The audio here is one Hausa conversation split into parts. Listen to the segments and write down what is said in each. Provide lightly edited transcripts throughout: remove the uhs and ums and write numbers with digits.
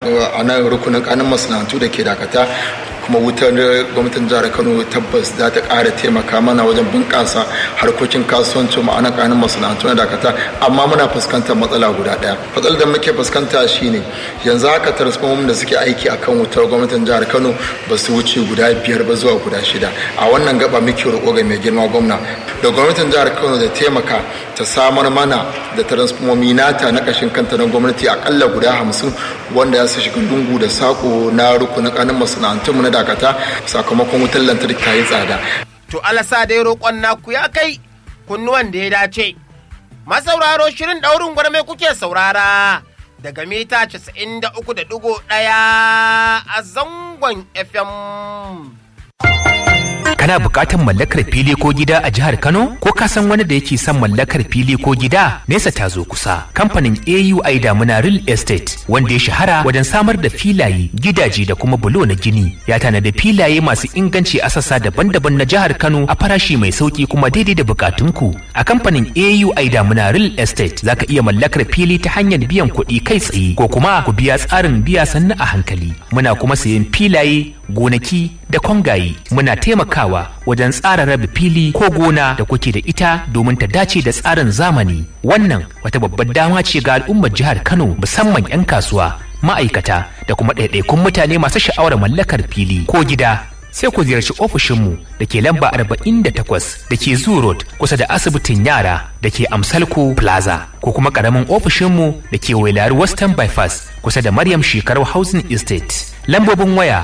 a nan rukunin kanin masana'antu da ke Dakata, kuma wutar gwamnatin jihar Kano tabbas za ta ƙara taimaka mana wajen bunƙasa harkokin kasuwanci ma'ana kanin masana'antu na Dakata, amma muna fuskantar matsala guda ɗaya. Matsalar da muke fuskanta shine yanzu haka transformer da suke aiki akan wutar gwamnatin jihar Kano ba su wuce guda 5 ba zuwa guda 6. A wannan gaba muke roƙo ga mai girma gwamna da gwamnatin jihar Kano da taimaka ta samar mana da transformomi nata na ƙashin kanta na gwamnati akalla guda 50 wanda ya su shiga lungu da sako na rukunin kanin masana'antunmu na Dakata sakamakon wutar lantarki ta yi tsada. To alasa dai roƙon naku ya kai kunnuwan da ya dace. Masauraro shirin ɗaurin gwarmai kuke saurara daga mita 93.1 a zangon FM. Kana buƙatar mallakar fili ko gida a jihar Kano? Ko ka san wani da yake son mallakar fili ko gida? Nesa ta zo kusa. Kamfanin AUI Damuna Real Estate wanda ya shahara wajen samar da filaye, gidaje da kuma bulo na gini. Ya tanada filaye masu inganci a sassa daban-daban na jihar Kano a farashi mai sauki kuma daidai da bukatunku. A kamfanin AUI Damuna Real Estate zaka iya mallakar fili ta hanyar biyan kuɗi kai tsaye ko kuma ku biya tsarin biya sannu a hankali. Muna kuma sayen filaye, gonaki da kwangaye. Muna taimakawa wajen tsara rabe fili ko gona da kuke da ita domin ta dace da tsarin zamani. Wannan wata babbar dama ce ga al'ummar jihar Kano, musamman 'yan kasuwa, ma'aikata da kuma ɗaiɗaikun mutane masu sha'awar mallakar fili ko gida. Sai ku ziyarci ofishinmu da ke lamba 48 da ke Zoo Road kusa da asibitin yara da ke Amsalko Plaza, ko kuma ƙaramin ofishinmu da ke Wailari Western Bypass kusa da Maryam Shekaru Housing Estate. Lambobin waya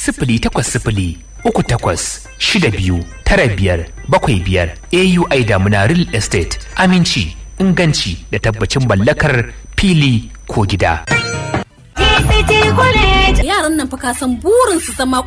08038629575. AUI Damuna Real Estate, aminci, inganci da tabbacin mallakar fili ko gida. Yaran nan fa ka san burin su zama